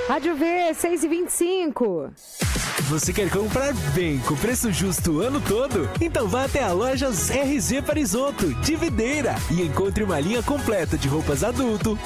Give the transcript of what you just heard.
Rádio V, 6h25. Você quer comprar bem com preço justo o ano todo? Então vá até a Lojas RZ Parisotto, de Videira, e encontre uma linha completa de roupas adulto,